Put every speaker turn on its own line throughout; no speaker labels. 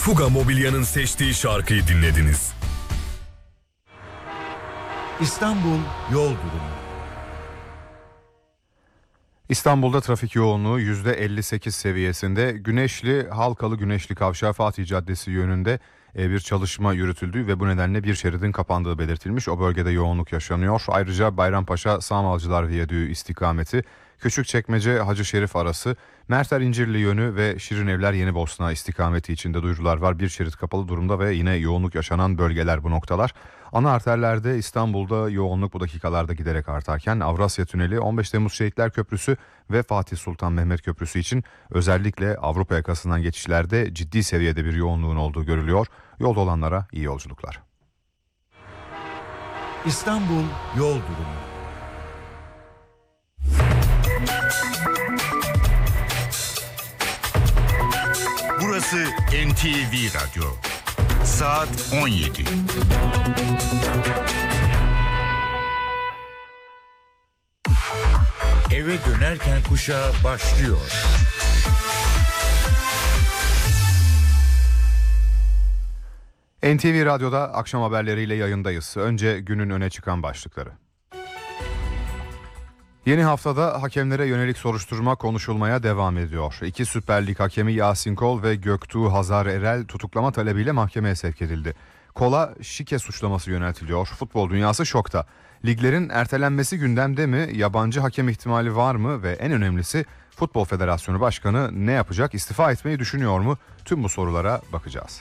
Fuga Mobilya'nın seçtiği şarkıyı dinlediniz.
İstanbul yol durumu.
İstanbul'da trafik yoğunluğu %58 seviyesinde. Güneşli, Halkalı Güneşli Kavşağı Fatih Caddesi yönünde bir çalışma yürütüldüğü ve bu nedenle bir şeridin kapandığı belirtilmiş. O bölgede yoğunluk yaşanıyor. Ayrıca Bayrampaşa Sağmalcılar Viyadüğü istikameti, Küçükçekmece Hacı Şerif arası, Merter İncirli yönü ve Şirinevler Yenibosna istikameti içinde duyurular var. Bir şerit kapalı durumda ve yine yoğunluk yaşanan bölgeler bu noktalar. Ana arterlerde İstanbul'da yoğunluk bu dakikalarda giderek artarken Avrasya Tüneli, 15 Temmuz Şehitler Köprüsü ve Fatih Sultan Mehmet Köprüsü için özellikle Avrupa yakasından geçişlerde ciddi seviyede bir yoğunluğun olduğu görülüyor. Yolda olanlara iyi yolculuklar.
İstanbul yol durumu.
Burası NTV Radyo. Saat 17. Eve dönerken kuşağı başlıyor.
NTV Radyo'da akşam haberleriyle yayındayız. Önce günün öne çıkan başlıkları. Yeni haftada hakemlere yönelik soruşturma konuşulmaya devam ediyor. İki Süper Lig hakemi Yasin Kol ve Göktuğ Hazar Erel tutuklama talebiyle mahkemeye sevk edildi. Kol'a şike suçlaması yöneltiliyor. Futbol dünyası şokta. Liglerin ertelenmesi gündemde mi? Yabancı hakem ihtimali var mı? Ve en önemlisi Futbol Federasyonu Başkanı ne yapacak? İstifa etmeyi düşünüyor mu? Tüm bu sorulara bakacağız.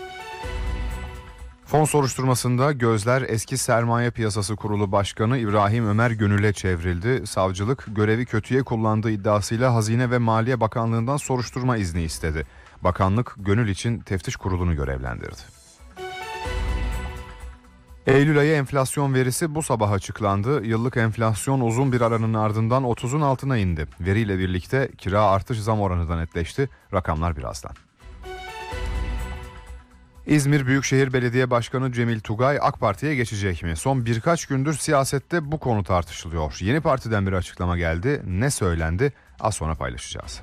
Fon soruşturmasında gözler eski Sermaye Piyasası Kurulu Başkanı İbrahim Ömer Gönül'e çevrildi. Savcılık görevi kötüye kullandığı iddiasıyla Hazine ve Maliye Bakanlığı'ndan soruşturma izni istedi. Bakanlık Gönül için teftiş kurulunu görevlendirdi. Eylül ayı enflasyon verisi bu sabah açıklandı. Yıllık enflasyon uzun bir aranın ardından 30'un altına indi. Veriyle birlikte kira artış zam oranı da netleşti. Rakamlar birazdan. İzmir Büyükşehir Belediye Başkanı Cemil Tugay AK Parti'ye geçecek mi? Son birkaç gündür siyasette bu konu tartışılıyor. Yeni partiden bir açıklama geldi. Ne söylendi? Az sonra paylaşacağız.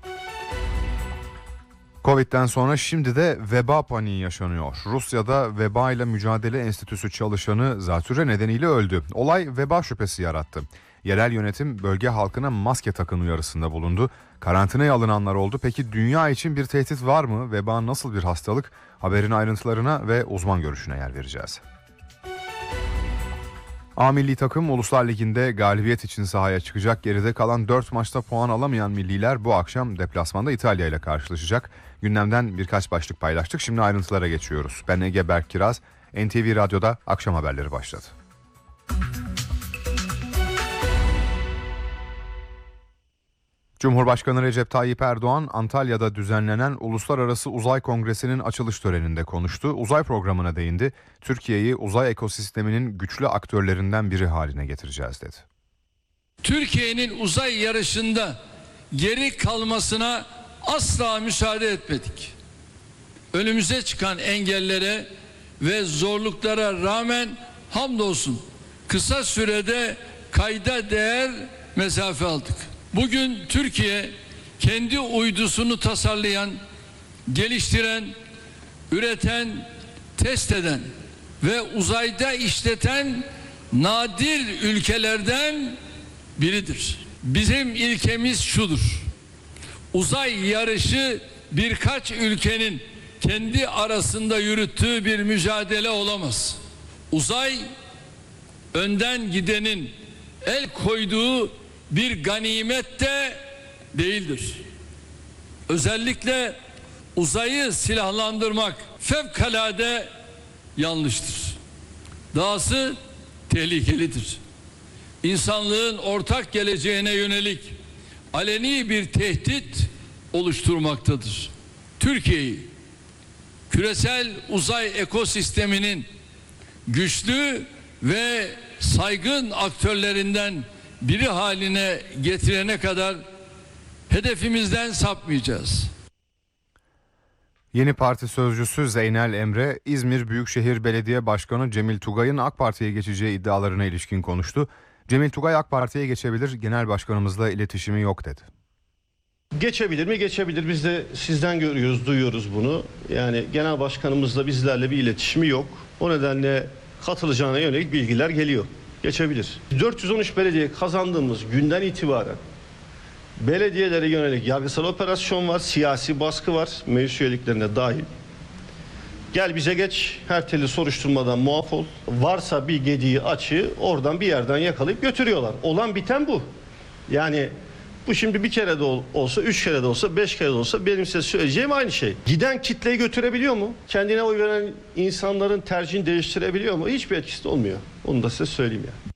Covid'den sonra şimdi de veba paniği yaşanıyor. Rusya'da Veba ile Mücadele Enstitüsü çalışanı zatürre nedeniyle öldü. Olay veba şüphesi yarattı. Yerel yönetim bölge halkına maske takın uyarısında bulundu. Karantinaya alınanlar oldu. Peki dünya için bir tehdit var mı? Veba nasıl bir hastalık? Haberin ayrıntılarına ve uzman görüşüne yer vereceğiz. A milli takım Uluslar Ligi'nde galibiyet için sahaya çıkacak. Geride kalan 4 maçta puan alamayan milliler bu akşam deplasmanda İtalya ile karşılaşacak. Gündemden birkaç başlık paylaştık. Şimdi ayrıntılara geçiyoruz. Ben Ege Berk Kiraz. NTV Radyo'da akşam haberleri başladı. Cumhurbaşkanı Recep Tayyip Erdoğan, Antalya'da düzenlenen Uluslararası Uzay Kongresi'nin açılış töreninde konuştu. Uzay programına değindi. Türkiye'yi uzay ekosisteminin güçlü aktörlerinden biri haline getireceğiz dedi.
Türkiye'nin uzay yarışında geri kalmasına asla müsaade etmedik. Önümüze çıkan engellere ve zorluklara rağmen hamdolsun kısa sürede kayda değer mesafe aldık. Bugün Türkiye kendi uydusunu tasarlayan, geliştiren, üreten, test eden ve uzayda işleten nadir ülkelerden biridir. Bizim ilkemiz şudur: uzay yarışı birkaç ülkenin kendi arasında yürüttüğü bir mücadele olamaz. Uzay, önden gidenin el koyduğu bir ganimet de değildir. Özellikle uzayı silahlandırmak fevkalade yanlıştır. Dahası tehlikelidir. İnsanlığın ortak geleceğine yönelik aleni bir tehdit oluşturmaktadır. Türkiye'yi küresel uzay ekosisteminin güçlü ve saygın aktörlerinden biri haline getirene kadar hedefimizden sapmayacağız.
Yeni Parti sözcüsü Zeynel Emre, İzmir Büyükşehir Belediye Başkanı Cemil Tugay'ın AK Parti'ye geçeceği iddialarına ilişkin konuştu. Cemil Tugay AK Parti'ye geçebilir, genel başkanımızla iletişimi yok dedi.
Geçebilir mi? Geçebilir. Biz de sizden görüyoruz, duyuyoruz bunu. Yani genel başkanımızla bizlerle bir iletişimi yok. O nedenle katılacağına yönelik bilgiler geliyor. Geçebilir. 413 belediye kazandığımız günden itibaren belediyelere yönelik yargısal operasyon var, siyasi baskı var, meclis üyeliklerine dahil. Gel bize geç, her türlü soruşturmadan muaf ol. Varsa bir gediği açığı oradan bir yerden yakalayıp götürüyorlar. Olan biten bu. Yani bu şimdi bir kere de olsa, 3 kere de olsa, 5 kere de olsa benim size söyleyeceğim aynı şey. Giden kitleyi götürebiliyor mu? Kendine oy veren insanların tercihini değiştirebiliyor mu? Hiçbir etkisi olmuyor. Onu da size söyleyeyim ya.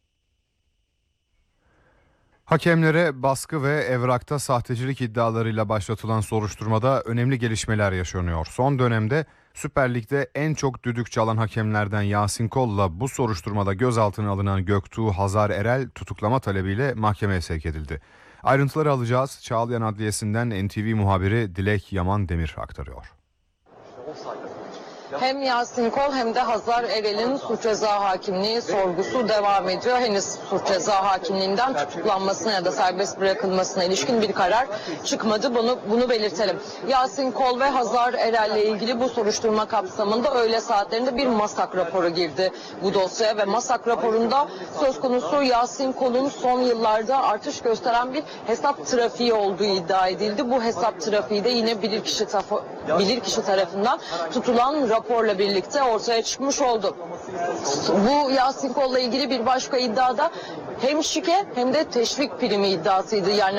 Hakemlere baskı ve evrakta sahtecilik iddialarıyla başlatılan soruşturmada önemli gelişmeler yaşanıyor. Son dönemde Süper Lig'de en çok düdük çalan hakemlerden Yasin Kol'la bu soruşturmada gözaltına alınan Göktuğ Hazar Erel tutuklama talebiyle mahkemeye sevk edildi. Ayrıntıları alacağız. Çağlayan Adliyesi'nden NTV muhabiri Dilek Yaman Demir aktarıyor.
Hem Yasin Kol hem de Hazar Erel'in suç ceza hakimliği sorgusu devam ediyor. Henüz suç ceza hakimliğinden tutuklanmasına ya da serbest bırakılmasına ilişkin bir karar çıkmadı. Bunu belirtelim. Yasin Kol ve Hazar Erel'le ilgili bu soruşturma kapsamında öğle saatlerinde bir MASAK raporu girdi bu dosyaya ve MASAK raporunda söz konusu Yasin Kol'un son yıllarda artış gösteren bir hesap trafiği olduğu iddia edildi. Bu hesap trafiği de yine bilirkişi tarafından tutulan raporla birlikte ortaya çıkmış oldu. Bu Yasin Kol'la ilgili bir başka iddiada hem şike hem de teşvik primi iddiasıydı. Yani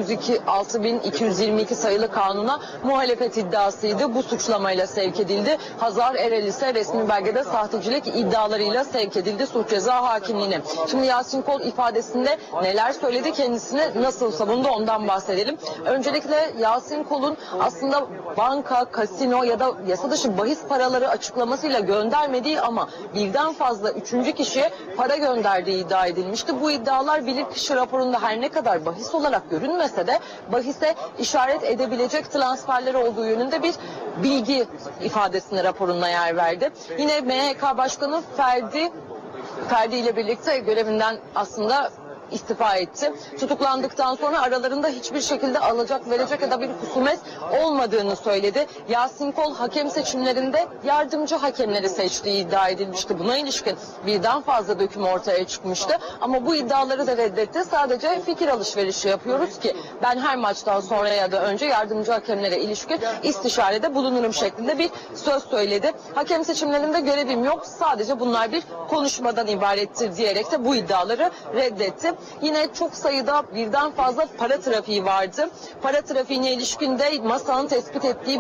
6222 sayılı kanuna muhalefet iddiasıydı. Bu suçlamayla sevk edildi. Hazar Erel ise resmi belgede sahtecilik iddialarıyla sevk edildi suç ceza hakimliğine. Şimdi Yasin Kol ifadesinde neler söyledi, kendisini nasıl savundu ondan bahsedelim. Öncelikle Yasin Kol'un aslında banka, kasino ya da yasa dışı bahis paraları açıklamasıyla göndermediği ama birden fazla üçüncü kişiye para gönderdiği iddia edilmişti. Bu iddialar bilirkişi raporunda her ne kadar bahis olarak görünmese de bahise işaret edebilecek transferler olduğu yönünde bir bilgi ifadesine raporunda yer verdi. Yine MHK Başkanı Ferdi ile birlikte görevinden aslında istifa etti. Tutuklandıktan sonra aralarında hiçbir şekilde alacak verecek ya da bir husumet olmadığını söyledi. Yasin Kol hakem seçimlerinde yardımcı hakemleri seçtiği iddia edilmişti. Buna ilişkin birden fazla döküm ortaya çıkmıştı. Ama bu iddiaları da reddetti. Sadece fikir alışverişi yapıyoruz ki ben her maçtan sonra ya da önce yardımcı hakemlere ilişkin istişarede bulunurum şeklinde bir söz söyledi. Hakem seçimlerinde görevim yok. Sadece bunlar bir konuşmadan ibarettir diyerek de bu iddiaları reddetti. Yine çok sayıda birden fazla para trafiği vardı. Para trafiğine ilişkin de MASAK'ın tespit ettiği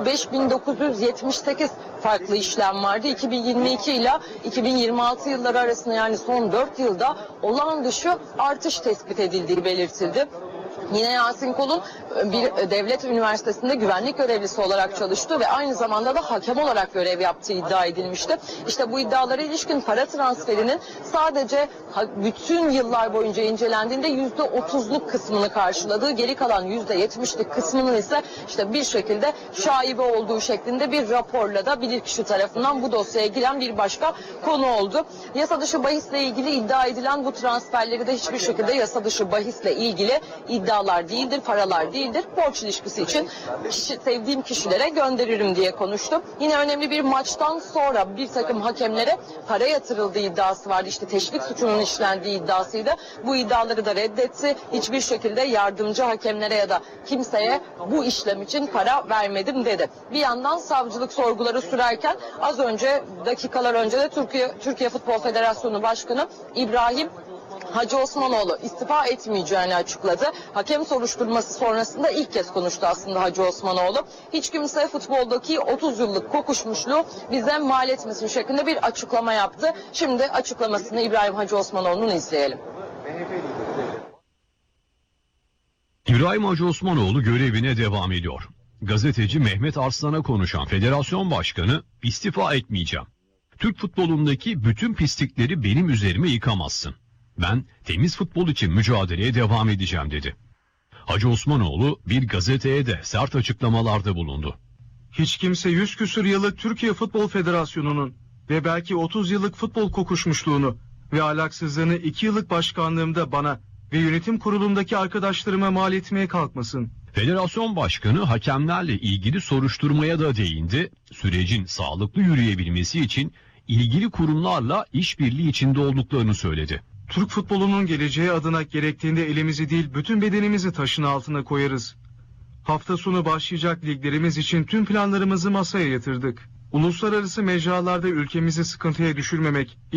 5978 farklı işlem vardı. 2022 ile 2026 yılları arasında yani son 4 yılda olağan dışı artış tespit edildiği belirtildi. Yine Yasin Kol'un bir devlet üniversitesinde güvenlik görevlisi olarak çalıştığı ve aynı zamanda da hakem olarak görev yaptığı iddia edilmişti. İşte bu iddialara ilişkin para transferinin sadece bütün yıllar boyunca incelendiğinde %30'luk kısmını karşıladığı, geri kalan %70'lik kısmının ise işte bir şekilde şaibe olduğu şeklinde bir raporla da bilirkişi tarafından bu dosyaya giren bir başka konu oldu. Yasa dışı bahisle ilgili iddia edilen bu transferleri de hiçbir şekilde yasa dışı bahisle ilgili iddialar değildir, paralar değildir. Borç ilişkisi için sevdiğim kişilere gönderirim diye konuştum. Yine önemli bir maçtan sonra bir takım hakemlere para yatırıldığı iddiası vardı. İşte teşvik suçunun işlendiği iddiasıydı. Bu iddiaları da reddetti. Hiçbir şekilde yardımcı hakemlere ya da kimseye bu işlem için para vermedim dedi. Bir yandan savcılık sorguları sürerken az önce dakikalar önce de Türkiye Futbol Federasyonu Başkanı İbrahim Hacı Osmanoğlu istifa etmeyeceğini açıkladı. Hakem soruşturması sonrasında ilk kez konuştu aslında Hacı Osmanoğlu. Hiç kimse futboldaki 30 yıllık kokuşmuşluğu bize mal etmesin şeklinde bir açıklama yaptı. Şimdi açıklamasını İbrahim Hacı Osmanoğlu'nun izleyelim.
İbrahim Hacı Osmanoğlu görevine devam ediyor. Gazeteci Mehmet Arslan'a konuşan federasyon başkanı istifa etmeyeceğim. Türk futbolundaki bütün pislikleri benim üzerime yıkamazsın. Ben temiz futbol için mücadeleye devam edeceğim dedi. Hacı Osmanoğlu bir gazeteye de sert açıklamalarda bulundu.
Hiç kimse 100 küsur yıllık Türkiye Futbol Federasyonu'nun ve belki 30 yıllık futbol kokuşmuşluğunu ve ahlaksızlığını 2 yıllık başkanlığımda bana ve yönetim kurulumdaki arkadaşlarıma mal etmeye kalkmasın.
Federasyon Başkanı hakemlerle ilgili soruşturmaya da değindi. Sürecin sağlıklı yürüyebilmesi için ilgili kurumlarla işbirliği içinde olduklarını söyledi.
Türk futbolunun geleceği adına gerektiğinde elimizi değil bütün bedenimizi taşın altına koyarız. Hafta sonu başlayacak liglerimiz için tüm planlarımızı masaya yatırdık. Uluslararası mecralarda ülkemizi sıkıntıya düşürmemek,